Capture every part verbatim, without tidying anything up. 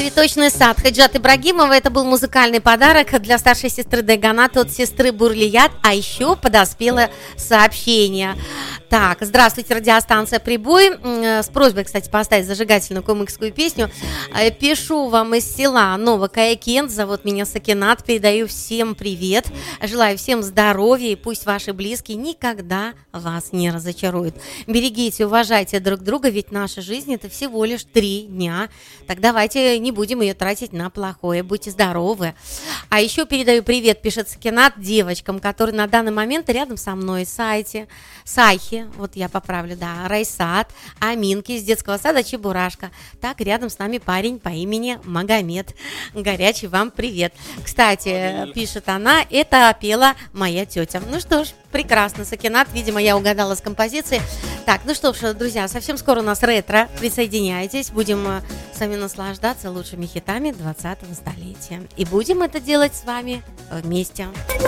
Цветочный сад Хаджат Ибрагимова. Это был музыкальный подарок для старшей сестры Дайганат от сестры Бурлият. А еще подоспело сообщение. Так, здравствуйте, радиостанция «Прибой». С просьбой, кстати, поставить зажигательную кумыкскую песню. Пишу вам из села Новокаякент. Зовут меня Сакинат. Передаю всем привет. Желаю всем здоровья. И пусть ваши близкие никогда вас не разочаруют. Берегите, уважайте друг друга, ведь наша жизнь – это всего лишь три дня. Так давайте не будем ее тратить на плохое. Будьте здоровы. А еще передаю привет, пишет Сакинат, девочкам, которые на данный момент рядом со мной. Сайте, Сайхи, вот я поправлю, да, Райсат, Аминки из детского сада Чебурашка. Так, рядом с нами парень по имени Магомед. Горячий вам привет. Кстати, пишет она, это пела моя тетя. Ну что ж, прекрасно, Сакинат, видимо, я угадала с композицией. Так, ну что ж, друзья, совсем скоро у нас ретро. Присоединяйтесь, будем с вами наслаждаться лучшими хитами двадцатого столетия. И будем это делать с вами вместе.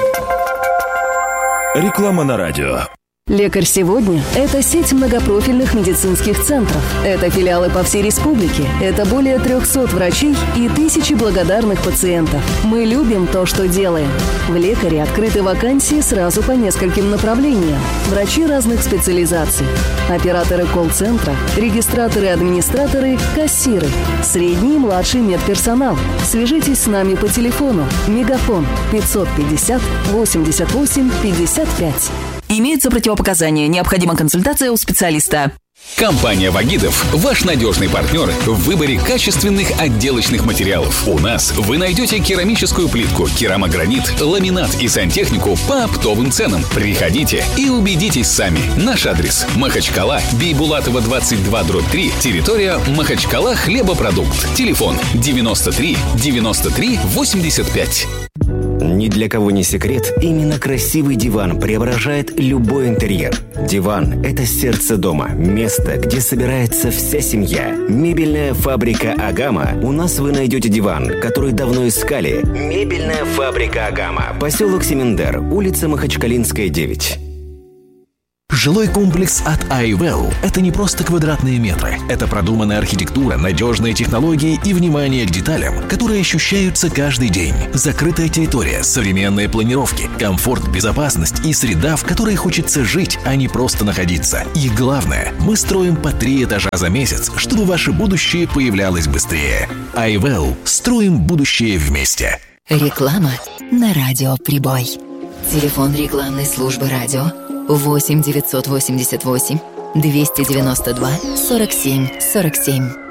Реклама на радио. «Лекарь сегодня» – это сеть многопрофильных медицинских центров. Это филиалы по всей республике. Это более трехсот врачей и тысячи благодарных пациентов. Мы любим то, что делаем. В «Лекаре» открыты вакансии сразу по нескольким направлениям. Врачи разных специализаций. Операторы колл-центра, регистраторы, администраторы, кассиры. Средний и младший медперсонал. Свяжитесь с нами по телефону. Мегафон пятьсот пятьдесят восемьдесят восемь пятьдесят пять. Имеются противопоказания. Необходима консультация у специалиста. Компания «Вагидов» – ваш надежный партнер в выборе качественных отделочных материалов. У нас вы найдете керамическую плитку, керамогранит, ламинат и сантехнику по оптовым ценам. Приходите и убедитесь сами. Наш адрес – Махачкала, Бейбулатова, двадцать два, дробь три, территория Махачкала, хлебопродукт. Телефон девяносто три девяносто три восемьдесят пять. Ни для кого не секрет, именно красивый диван преображает любой интерьер. Диван – это сердце дома, место, где собирается вся семья. Мебельная фабрика «Агама». У нас вы найдете диван, который давно искали. Мебельная фабрика «Агама». Поселок Семендер, улица Махачкалинская, девять. Жилой комплекс от iWell – это не просто квадратные метры. Это продуманная архитектура, надежные технологии и внимание к деталям, которые ощущаются каждый день. Закрытая территория, современные планировки, комфорт, безопасность и среда, в которой хочется жить, а не просто находиться. И главное, мы строим по три этажа за месяц, чтобы ваше будущее появлялось быстрее. iWell – строим будущее вместе. Реклама на радио «Прибой». Телефон рекламной службы радио восемь девятьсот восемьдесят восемь двести девяносто два сорок семь сорок семь.